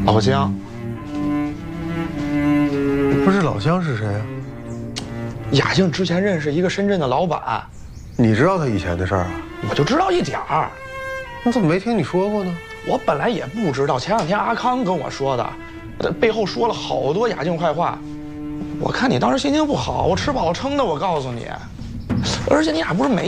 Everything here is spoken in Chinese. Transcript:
老姜。 不是老姜是谁啊？ 雅静之前认识一个深圳的老板， 你知道他以前的事儿啊？ 我就知道一点儿。 你怎么没听你说过呢？ 我本来也不知道，前两天阿康跟我说的，背后说了好多雅静坏话。我看你当时心情不好，我吃饱了撑的，我告诉你。而且你俩不是没